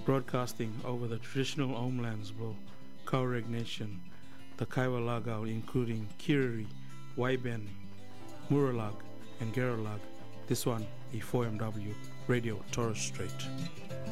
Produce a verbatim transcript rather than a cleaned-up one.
broadcasting over the traditional homelands of Tuareg Nation, the Kaiwa Lagao, including Kiriri, Waiben, Muralag, and Geralag. This one is four M W Radio Torres Strait.